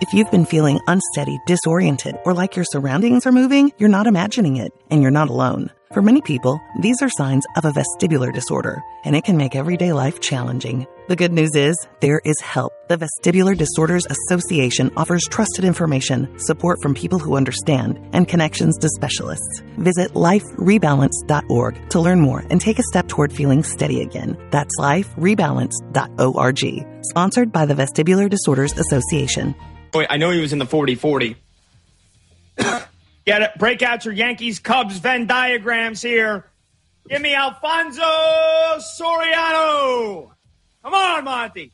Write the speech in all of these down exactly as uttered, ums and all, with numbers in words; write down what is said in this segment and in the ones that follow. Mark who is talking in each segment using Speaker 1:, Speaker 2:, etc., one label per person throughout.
Speaker 1: If you've been feeling unsteady, disoriented, or like your surroundings are moving, you're not imagining it, and you're not alone. For many people, these are signs of a vestibular disorder, and it can make everyday life challenging. The good news is, there is help. The Vestibular Disorders Association offers trusted information, support from people who understand, and connections to specialists. Visit life rebalance dot org to learn more and take a step toward feeling steady again. That's life rebalance dot org. Sponsored by the Vestibular Disorders Association.
Speaker 2: I know he was in the forty forty. Get it? Break out your Yankees Cubs Venn diagrams here. Give me Alfonso Soriano. Come on, Monty.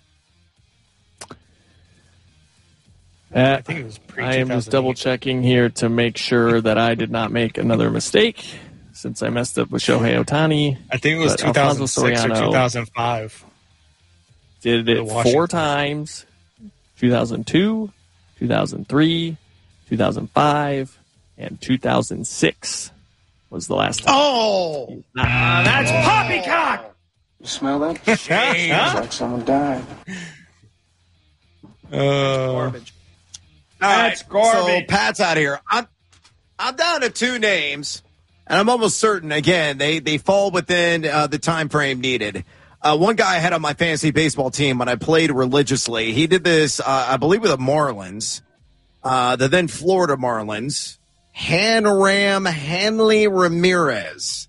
Speaker 3: Uh, I think it was pre I am just double checking here to make sure that I did not make another mistake since I messed up with Shohei Ohtani.
Speaker 4: I think it was two thousand six or two thousand five.
Speaker 3: Did it four times. two thousand two, two thousand three, two thousand five, and two thousand six was the last time.
Speaker 2: Oh! Uh, that's poppycock!
Speaker 5: You smell that? Sounds like someone died.
Speaker 4: Uh,
Speaker 2: garbage.
Speaker 6: All right,
Speaker 2: that's garbage.
Speaker 6: So Pat's out here. I'm I'm down to two names, and I'm almost certain, again, they, they fall within uh, the time frame needed. Uh, one guy I had on my fantasy baseball team when I played religiously, he did this, uh, I believe, with the Marlins, uh, the then Florida Marlins, Hanram Hanley Ramirez.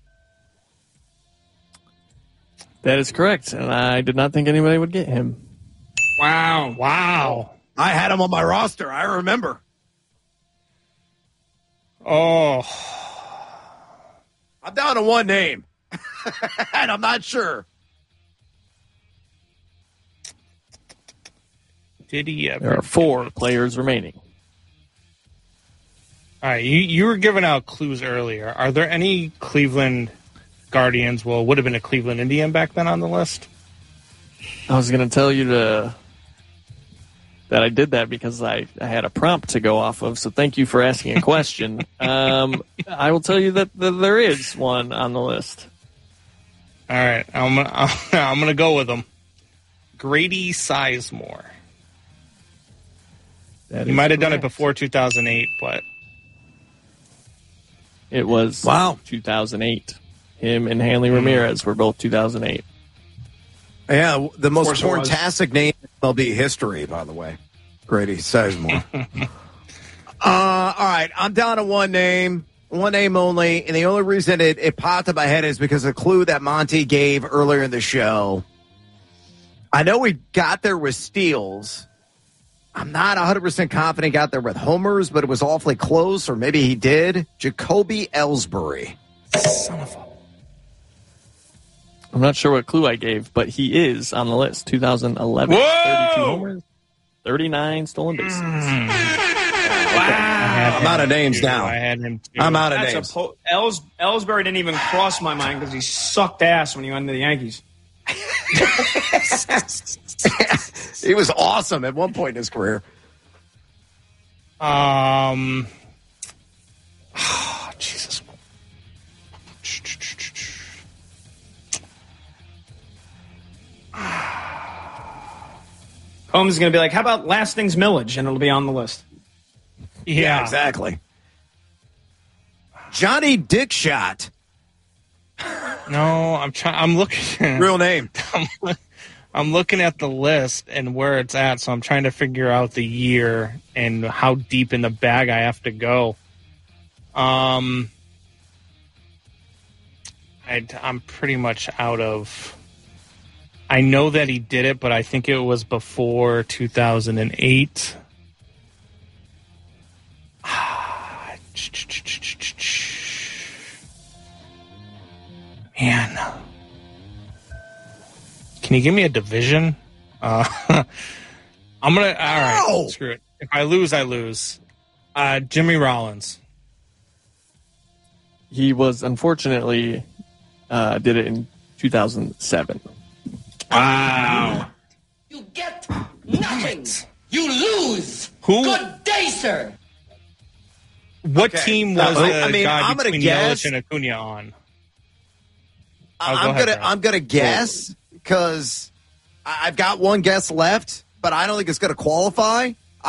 Speaker 3: That is correct, and I did not think anybody would get him.
Speaker 2: Wow.
Speaker 4: Wow.
Speaker 6: I had him on my roster. I remember.
Speaker 4: Oh.
Speaker 6: I'm down to one name, and I'm not sure.
Speaker 4: Did he ever?
Speaker 3: There are four players remaining.
Speaker 4: All right, you, you were giving out clues earlier. Are there any Cleveland Guardians, well, would have been a Cleveland Indian back then on the list?
Speaker 3: I was going to tell you to that I did that because I, I had a prompt to go off of, so thank you for asking a question. um, I will tell you that, that there is one on the list.
Speaker 4: All right, I'm gonna, I'm going to go with him. Grady Sizemore.
Speaker 3: That
Speaker 4: he might have done it
Speaker 3: correct.
Speaker 4: before two thousand eight, but
Speaker 3: it was
Speaker 6: wow.
Speaker 3: two thousand eight. Him and Hanley Ramirez were both two thousand eight.
Speaker 6: Yeah, the most fantastic name in M L B history, by the way. Grady Sizemore. uh, all right, I'm down to one name, one name only, and the only reason it, it popped in my head is because of the clue that Monty gave earlier in the show. I know we got there with steals. I'm not one hundred percent confident he got there with homers, but it was awfully close, or maybe he did. Jacoby Ellsbury.
Speaker 4: Son of a...
Speaker 3: I'm not sure what clue I gave, but he is on the list. two thousand eleven,
Speaker 4: Whoa!
Speaker 3: thirty-two homers, thirty-nine stolen bases.
Speaker 2: Mm.
Speaker 4: Wow.
Speaker 6: I'm out of names now.
Speaker 4: I had him too.
Speaker 6: I'm out of
Speaker 2: That's
Speaker 6: names.
Speaker 2: A po- Els- Ellsbury didn't even cross my mind because he sucked ass when he went to the Yankees.
Speaker 6: He was awesome at one point in his career.
Speaker 4: Um, oh, Jesus.
Speaker 2: Combs is going to be like, how about last thing's millage? And it'll be on the list.
Speaker 4: Yeah,
Speaker 6: Yeah, exactly. Johnny Dickshot.
Speaker 4: No, I'm trying. I'm looking.
Speaker 6: Real name.
Speaker 4: I'm, I'm looking at the list and where it's at, so I'm trying to figure out the year and how deep in the bag I have to go. Um, I, I'm pretty much out of. I know that he did it, but I think it was before two thousand eight. Man. Can you give me a division? Uh, I'm going to... All right,
Speaker 6: No!
Speaker 4: Screw it. If I lose, I lose. Uh, Jimmy Rollins.
Speaker 3: He was, unfortunately, uh, did it in two thousand seven.
Speaker 2: Wow.
Speaker 7: You get nothing. You lose.
Speaker 4: Who?
Speaker 7: Good day, sir.
Speaker 4: What
Speaker 6: Okay.
Speaker 4: team was
Speaker 6: Uh,
Speaker 4: the
Speaker 6: I mean,
Speaker 4: guy
Speaker 6: I'm gonna
Speaker 4: between
Speaker 6: guess-
Speaker 4: Yelich and Acuna on? Oh,
Speaker 6: I'm
Speaker 4: go ahead,
Speaker 6: gonna
Speaker 4: Brad.
Speaker 6: I'm gonna guess because I've got one guess left, but I don't think it's gonna qualify.